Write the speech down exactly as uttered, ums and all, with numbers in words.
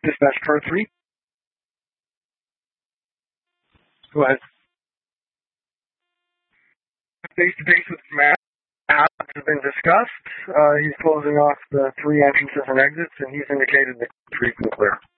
Dispatch code three. Go ahead. Face-to-face with Matt has been discussed. Uh, he's closing off the three entrances and exits, and he's indicated the three can clear.